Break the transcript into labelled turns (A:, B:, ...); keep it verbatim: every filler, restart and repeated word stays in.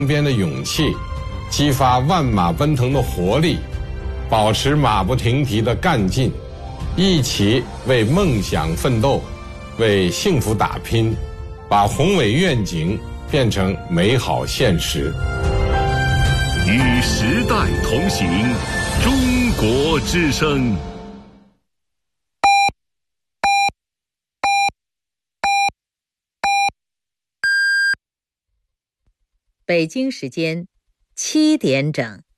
A: 边的勇气，激发万马奔腾的活力，保持马不停蹄的干劲，一起为梦想奋斗，为幸福打拼，把宏伟愿景变成美好现实。
B: 与时代同行，中国之声。
C: 北京时间七点整。